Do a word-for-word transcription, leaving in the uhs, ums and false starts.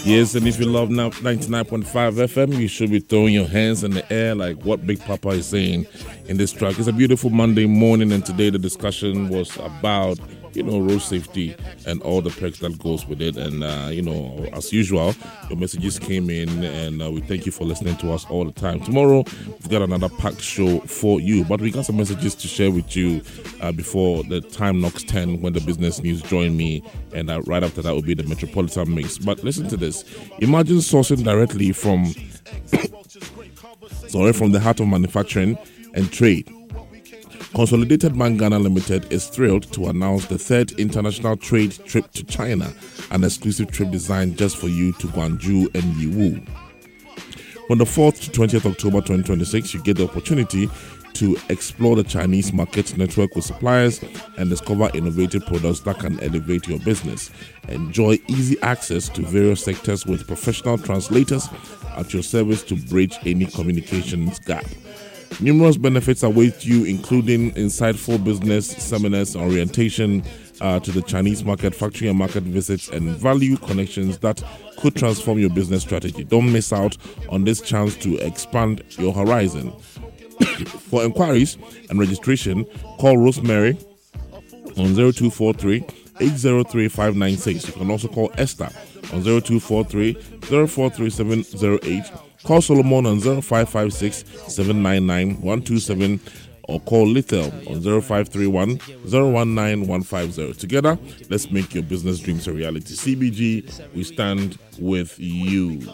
Yes, and if you love now ninety-nine point five F M, you should be throwing your hands in the air like what Big Papa is saying in this track. It's a beautiful Monday morning, and today the discussion was about, you know, road safety and all the perks that goes with it. And, uh, you know, as usual, your messages came in, and uh, we thank you for listening to us all the time. Tomorrow, we've got another packed show for you, but we got some messages to share with you uh, before the time knocks ten when the business news join me, and uh, right after that will be the Metropolitan Mix. But listen to this. Imagine sourcing directly from, sorry, from the heart of manufacturing and trade. Consolidated Bank Ghana Limited is thrilled to announce the third international trade trip to China, an exclusive trip designed just for you to Guangzhou and Yiwu. From the fourth to twentieth October twenty twenty-six, you get the opportunity to explore the Chinese market, network with suppliers, and discover innovative products that can elevate your business. Enjoy easy access to various sectors with professional translators at your service to bridge any communications gap. Numerous benefits await you, including insightful business seminars, orientation uh, to the Chinese market, factory and market visits, and value connections that could transform your business strategy. Don't miss out on this chance to expand your horizon. For inquiries and registration, call Rosemary on zero two four three, eight zero three, five nine six. You can also call Esther on zero two four three, zero four three seven zero eight. Call Solomon on zero five five six, seven nine nine, one two seven, or call Little on zero five three one, zero one nine one five zero. Together, let's make your business dreams a reality. C B G, we stand with you.